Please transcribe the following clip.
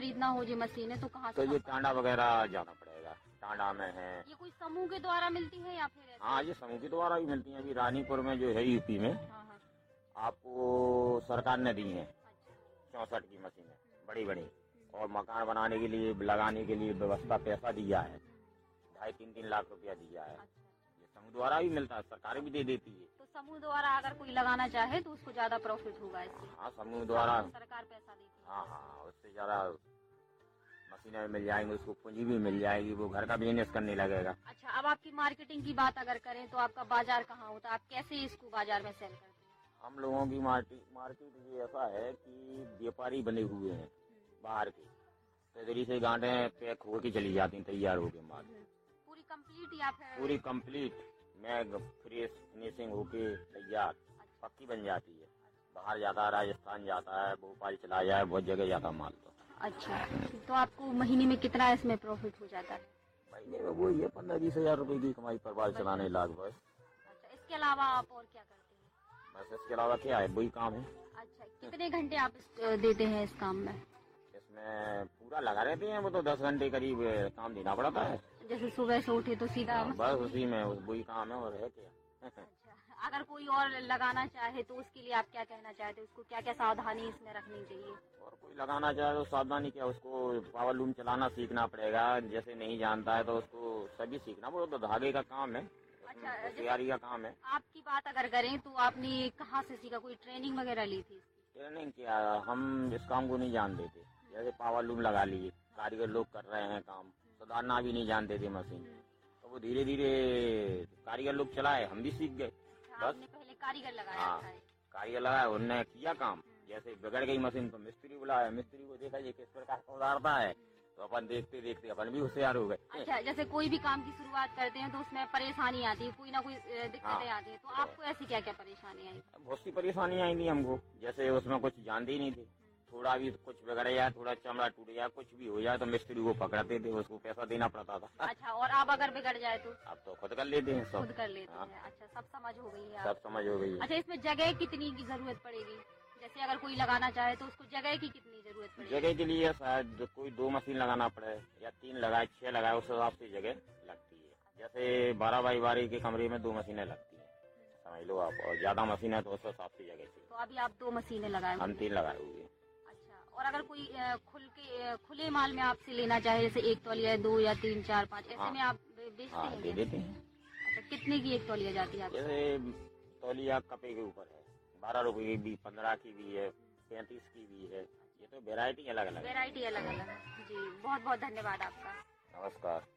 खरीदना हो जी मशीनें तो कहाँ तो से? ये टांडा वगैरह जाना पड़ेगा, टांडा में है। ये कोई समूह के द्वारा मिलती है या फिर ऐसे? हाँ, ये समूह के द्वारा भी मिलती है। अभी रानीपुर में जो है यूपी में, हाँ हाँ। आपको सरकार ने दी है अच्छा। 64 की मशीनें बड़ी बड़ी, और मकान बनाने के लिए लगाने के लिए व्यवस्था पैसा दिया है, 2.5-3 लाख रुपया दिया है। अच्छा। ये समूह द्वारा भी मिलता है, सरकार भी दे देती है। तो समूह द्वारा अगर कोई लगाना चाहे तो उसको ज्यादा प्रॉफिट होगा इससे? हाँ, समूह द्वारा। सरकार पैसा देती है। हाँ हाँ, उससे ज्यादा मशीनें मिल जाएंगी, उसको पूंजी भी मिल जाएगी, वो घर का बिजनेस करने लगेगा। अच्छा, अब आपकी मार्केटिंग की बात अगर करें तो आपका बाजार कहाँ होता है? आप कैसे इसको बाजार में सेल करते हैं? हम लोगों की मार्केट ये ऐसा है कि व्यापारी बने हुए हैं बाहर के, तो इधर से गांठे पैक होके चली जाती हैं, तैयार होके माल पूरी कंप्लीट या फिर? पूरी कंप्लीट मैग फ्रेश फिनिशिंग होके तैयार पक्की बन जाती है। बाहर जाता है, राजस्थान जाता है, भोपाल चला जाए, बहुत जगह जाता है माल। तो अच्छा, तो आपको महीने में कितना इसमें प्रॉफिट हो जाता है? महीने में वही है 15-20 हजार रुपए की कमाई, परिवार चलाने लाग बस। अच्छा, इसके अलावा आप और क्या करते हैं? बस इसके अलावा क्या है, वही काम है। अच्छा, कितने घंटे आप देते हैं इस काम में? इसमें पूरा लगा रहते हैं, वो तो 10 घंटे करीब काम देना पड़ता है। जैसे सुबह से उठे तो सीधा? बस उसी में वही काम है, और है क्या। अच्छा, अगर कोई और लगाना चाहे तो उसके लिए आप क्या कहना चाहते हैं? उसको क्या क्या सावधानी इसमें रखनी चाहिए? और कोई लगाना चाहे तो सावधानी क्या, उसको पावर लूम चलाना सीखना पड़ेगा। जैसे नहीं जानता है तो उसको सभी सीखना, वो तो धागे का काम है, अच्छा, तैयारी का काम है। आपकी बात अगर करें तो आपने कहाँ से सीखा? कोई ट्रेनिंग वगैरह ली थी? ट्रेनिंग क्या, हम इस काम को नहीं जानते थे। जैसे पावर लूम लगा लिए, कारीगर लोग कर रहे हैं काम, सुधारना भी नहीं जानते थे मशीन, तो वो धीरे धीरे कारीगर लोग चलाए, हम भी सीख गए। बस आपने पहले कारीगर लगाया हाँ, था? कारीगर लगाया, उनने किया काम। जैसे बिगड़ गई मशीन तो मिस्त्री बुलाया, मिस्त्री को देखा ये किस प्रकार का उतारता है, तो अपन देखते देखते अपन भी होशियार हो गए। अच्छा, जैसे कोई भी काम की शुरुआत करते हैं तो उसमें परेशानी आती है, कोई ना कोई दिक्कतें आती है, तो आपको ऐसी क्या क्या परेशानी आई? बहुत सी परेशानियां आई थी हमको। जैसे उसमें कुछ जानते ही नहीं थे, थोड़ा भी कुछ बिगड़ जाए, थोड़ा चमड़ा टूट जाए, कुछ भी हो जाए तो मिस्त्री को पकड़ते थे, उसको पैसा देना पड़ता था। अच्छा, और अब अगर बिगड़ जाए तो? अब तो खुद कर लेते हैं, सब खुद कर लेते हैं। अच्छा, सब समझ हो गई है सब समझ हो गई है। अच्छा, इसमें जगह कितनी की जरूरत पड़ेगी? जैसे अगर कोई लगाना चाहे तो उसको जगह की कितनी जरूरत पड़ेगी? जगह के लिए शायद कोई 2 मशीन लगाना पड़े, या 3 लगाए, 6 लगाए, उस हिसाब से जगह लगती है। जैसे 12x12 के कमरे में 2 मशीनें लगती है, समझ लो आप, और ज्यादा मशीन है तो उस हिसाब से जगह चाहिए। तो अभी आप 2 मशीनें लगाए? हम 3 लगाए हुए। अच्छा, और अगर कोई खुले माल में आपसे लेना चाहे, जैसे 1 तौलिया, 2 या 3, 4, 5 ऐसे में आप बेचते हाँ, हैं? दे देते हैं। अच्छा, कितने की 1 तौलिया जाती है? जैसे तौलिया कपे के ऊपर है, 12 रुपए की भी, 15 की भी है, 35 की भी है। ये तो वेरायटी अलग अलग है। वेरायटी अलग अलग है जी। बहुत बहुत धन्यवाद आपका। नमस्कार।